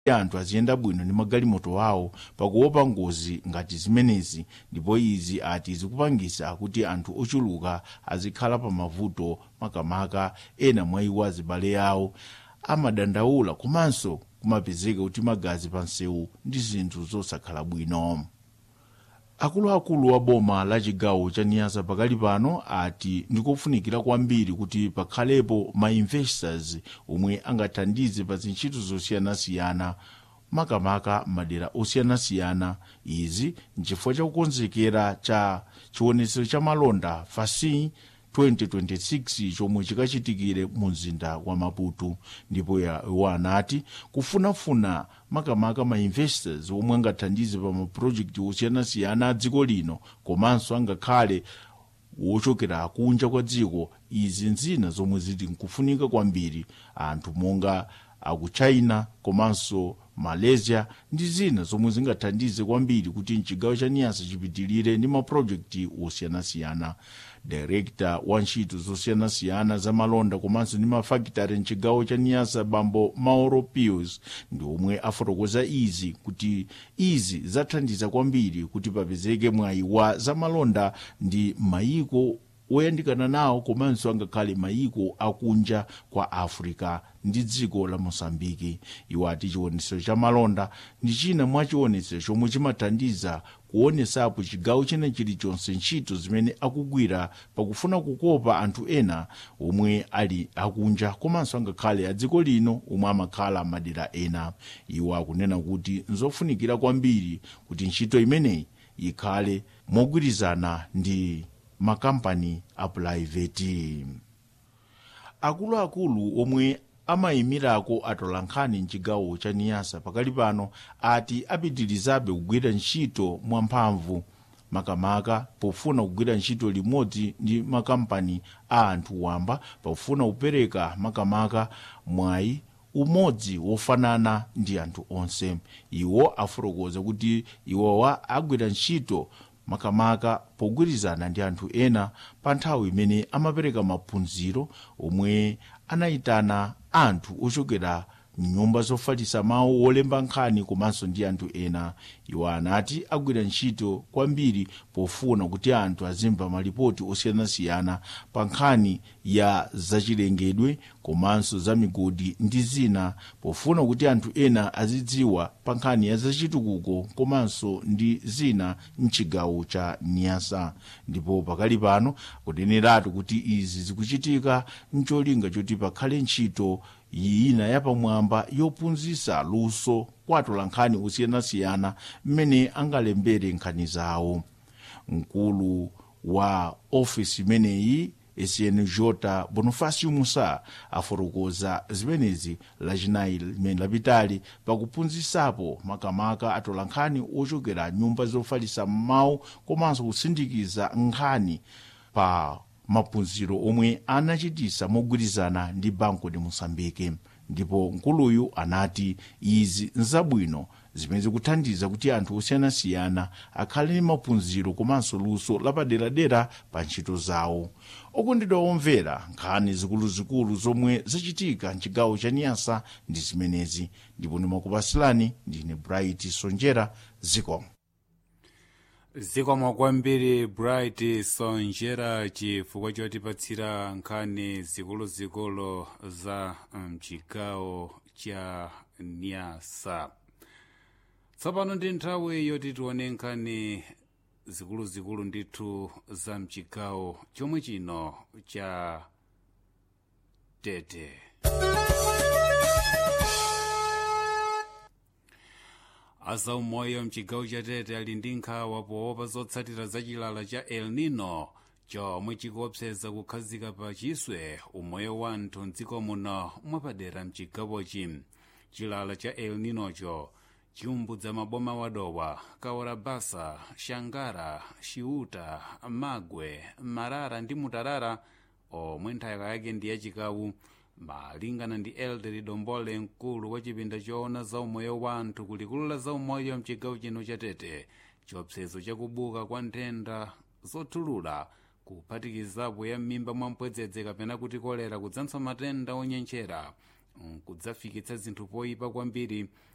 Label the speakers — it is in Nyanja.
Speaker 1: anthu aziyenda bwino ndi magalimoto awo pakuopa ngozi ngati zimenezi, ndipo izi ati zikupangisa kuti anthu ochuluka azikhala pa mavuto makamaka ena mwa iwo azibale awo amadandaula komanso kumapezeka kuti magazi pa nsewu ndi zinthu zosakhala bwino. Akuluakulu a boma la chigawo cha Niassa pakali pano ati ndikofunikira kwambiri kuti pakhalepo ma investors omwe angathandize pa zintchito zosiyanasiyana makamaka madera osiyanasiyana. Izi nchifukwa chakukonzekera cha chionetsero cha malonda FACIM 2026 chomwe chikachitikire mu mzinda wa Maputo, ndipo iwo anati kufunafuna makamaka ma investors omwe angathandize pa mapurojekiti osiyanasiyana a dziko lino komanso angakhale wochokera kunja kwa dziko. Izi nzina zomwe zili nkufunika kwambiri, anthu monga aku China komanso Malaysia ndi zina zomwe zingathandize kwambiri kuti mchigawo cha Niassa chipitilire ndi mapurojekiti osiyanasiyana. Director wa ntchito zosiyanasiyana za malonda komanso ndi mafakitare mchigawo cha Niassa Bambo Mauro Pius ndi omwe afotokoza izi kuti izi zathandiza kwambiri kuti papezeke mwayi wa za malonda ndi mayiko oyandikana nawo komanso angakhale mayiko akunja kwa Africa ndi dziko la Mosambiki. Iwo ati chionetsero cha malonda ndi china mwa chionetsero chomwe chimathandiza kuonesapo chigawo china chilichonse ntchito zimene akugwira pakufuna kukopa anthu ena omwe ali akunja komanso angakhale a dziko lino omwe amakhala madera ena. Iwo akunena kuti nzofunikira kwambiri kuti ntchito imeneyi ikhale mogwirizana ndi makampani aprivate. Akuluakulu omwe amayimirako atolankhani mchigawo cha Niassa pakali pano ati apitirizabe kugwira ntchito mwamphamvu makamaka pofuna kugwira ntchito limodzi ndi makampani a anthu wamba pofuna kupereka makamaka mwayi umodzi wofanana ndi anthu onse. Iwo afotokoza kuti iwowa agwira ntchito makamaka pogwirizana ndi anthu ena pa nthawi imene amapereka maphunziro omwe anayitana anthu ochokera mnyumba zofalitsa mawu wolemba nkhani komanso ndi anthu ena. Iwo anati agwira ntchito kwambiri pofuna kuti anthu azimva malipoti osiyanasiyana pa nkhani ya zachilengedwe komanso za migodi ndi zina, pofuna kuti anthu ena azidziwa pa nkhani ya zachitukuko komanso ndi zina mchigawo cha Niassa. Ndipo pakali pano kuneneratu kuti izi zikuchitika mcholinga choti pakhale ntchito ina yapamwamba yophunzitsa luso kwa atolankhani osiyanasiyana mmene angalembere nkhani zawo. Mkulu wa ofisi imeneyi SNJ Bonifacio Musa afotokoza zimenezi lachinayi limene lapitali pakuphunzitsapo makamaka atolankhani ochokera nyumba zofalitsa mawu komanso kusindikiza nkhani pa maphunziro omwe anachitisa mogwirizana ndi Banco de Moçambique. Ndipo mkuluyu anati izi nzabwino zimene zikuthandiza kuti anthu osiyanasiyana akhale ndi maphunziro komanso luso lapaderadera pa ntchito zawo. Okondedwa omvera, nkhani zikuluzikulu zomwe zachitika mchigawo cha Niassa ndi zimenezi, ndipo ndimakupasilani ndine Bright Sonjera zikomo.
Speaker 2: Zikomo kwambiri Bright Sonjera chifukwa chotipatsira nkhani zikuluzikulu za mchigawo cha Niassa. Tsopano ndi nthawi yoti tione nkhani zikuluzikulu ndithu za mchigawo chomwe chino cha Tete. Azaumoyo mchigawo cha Tete ali ndi nkhawa poopa zotsatira za chilala cha El Nino chomwe chikuopseza kukhazika pa chiswe umoyo wa anthu mdziko muno mwapadera mchigawochi. Chilala cha El Ninocho chiumbudza maboma wadowa Kaorabasa, Shangara, Xiuta, Magwe, Marara ndi Mutarara omwe nthaka yake ndi yachikawu. Malingana ndi Elderi Dombole, mkulu wa chipinda choona za umoyo wa anthu kulikulu la za umoyo mchigawo chino cha Tete, chiopsezo chakubuka kwa nthenda zothulula kuphatikizapo ya m'mimba mwa mpwedzedze kapena kuti kolera kudzanso matenda onyenchera kudzafikitsa zinthu poyipa kwambiri